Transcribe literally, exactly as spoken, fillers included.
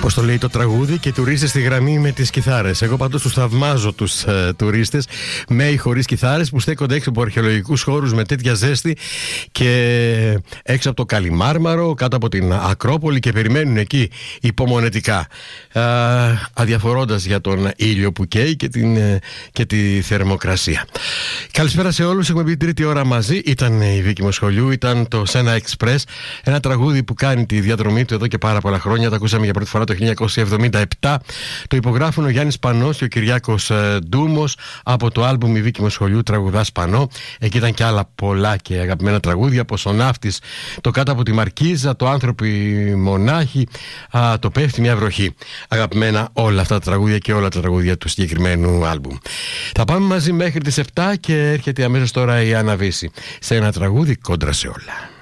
Πώς το λέει το τραγούδι, και τουρίστες στη γραμμή με τις κιθάρες. Εγώ πάντως τους θαυμάζω τους ε, τουρίστες με ή χωρίς κιθάρες που στέκονται έξω από αρχαιολογικούς χώρους με τέτοια ζέστη και έξω από το Καλιμάρμαρο, κάτω από την Ακρόπολη, και περιμένουν εκεί υπομονετικά, ε, αδιαφορώντας για τον ήλιο που καίει και, την, ε, και τη θερμοκρασία. Καλησπέρα σε όλους. Έχουμε πει τρίτη ώρα μαζί. Ήταν η Βίκη Μοσχολιού, ήταν το Σένα Express, ένα τραγούδι που κάνει τη διαδρομή του εδώ και πάρα πολλά χρόνια. Το ακούσαμε για πρώτη φορά το χίλια εννιακόσια εβδομήντα επτά. Το υπογράφουν ο Γιάννης Πανός και ο Κυριάκος ε, Ντούμος από το άλμπουμ «Η Βίκη Μοσχολιού τραγουδάς Πανό». Εκεί ήταν και άλλα πολλά και αγαπημένα τραγούδια, όπως «Ο Ναύτης», το «Κάτω από τη Μαρκίζα», το «Άνθρωποι μονάχοι», α, το «Πέφτει μια βροχή». Αγαπημένα όλα αυτά τα τραγούδια και όλα τα τραγούδια του συγκεκριμένου άλμπουμ. Θα πάμε μαζί μέχρι τις επτά και έρχεται αμέσως τώρα η Άννα Βύση σε ένα τραγούδι κόντρα σε όλα.